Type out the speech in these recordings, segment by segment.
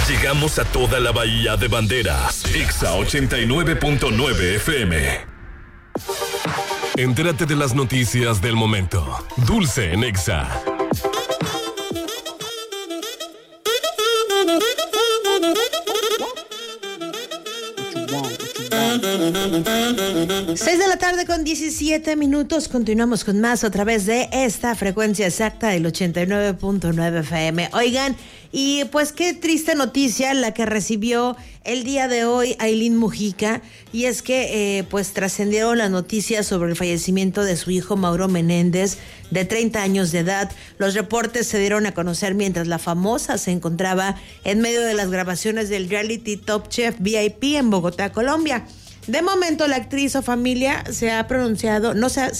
Llegamos a toda la bahía de Banderas. Exa 89.9 FM. Entérate de las noticias del momento. Dulce en Exa. 6:17 p.m. Continuamos con más a través de esta frecuencia exacta del 89.9 FM. Oigan, y pues qué triste noticia la que recibió el día de hoy Aylin Mujica, y es que pues trascendieron las noticias sobre el fallecimiento de su hijo Mauro Menéndez, de 30 años de edad. Los reportes se dieron a conocer mientras la famosa se encontraba en medio de las grabaciones del reality Top Chef VIP en Bogotá, Colombia. De momento, la actriz o familia se ha pronunciado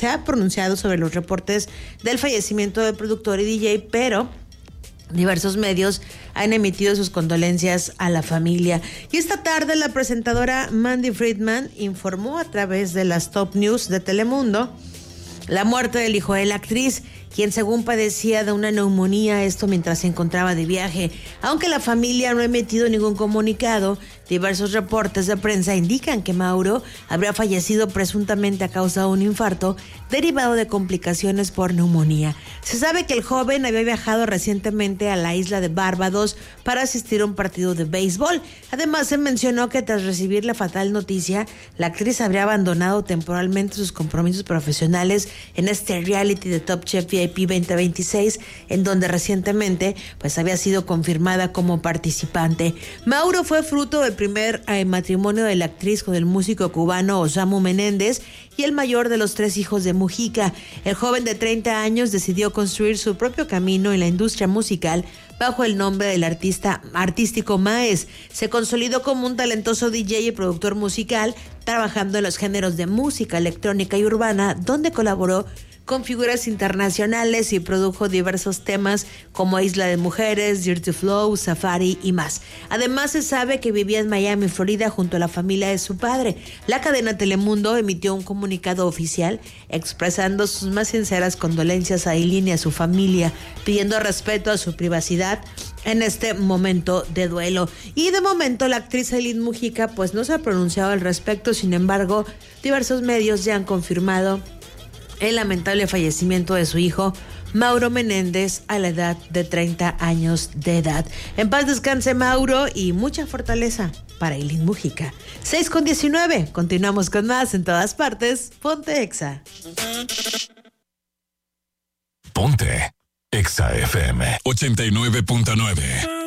sobre los reportes del fallecimiento del productor y DJ, pero diversos medios han emitido sus condolencias a la familia. Y esta tarde la presentadora Mandy Friedman informó a través de las Top News de Telemundo la muerte del hijo de la actriz, quien según padecía de una neumonía, esto mientras se encontraba de viaje. Aunque la familia no ha emitido ningún comunicado, diversos reportes de prensa indican que Mauro habría fallecido presuntamente a causa de un infarto derivado de complicaciones por neumonía. Se sabe que el joven había viajado recientemente a la isla de Barbados para asistir a un partido de béisbol. Además, se mencionó que tras recibir la fatal noticia, la actriz habría abandonado temporalmente sus compromisos profesionales en este reality de Top Chef VIP 2026, en donde recientemente pues había sido confirmada como participante. Mauro fue fruto del primer matrimonio de la actriz con el músico cubano Osamu Menéndez y el mayor de los 3 hijos de Mujica. El joven de 30 años decidió construir su propio camino en la industria musical bajo el nombre del artístico Maes. Se consolidó como un talentoso DJ y productor musical, trabajando en los géneros de música electrónica y urbana, donde colaboró con figuras internacionales y produjo diversos temas como Isla de Mujeres, Dirty Flow, Safari y más. Además, se sabe que vivía en Miami, Florida, junto a la familia de su padre. La cadena Telemundo emitió un comunicado oficial expresando sus más sinceras condolencias a Aylin y a su familia, pidiendo respeto a su privacidad en este momento de duelo. Y de momento la actriz Aylin Mujica pues no se ha pronunciado al respecto. Sin embargo, diversos medios ya han confirmado el lamentable fallecimiento de su hijo Mauro Menéndez a la edad de 30 años de edad. En paz descanse Mauro y mucha fortaleza para Aylin Mujica. 6:19, continuamos con más en todas partes. Ponte Exa. Ponte Exa FM 89.9.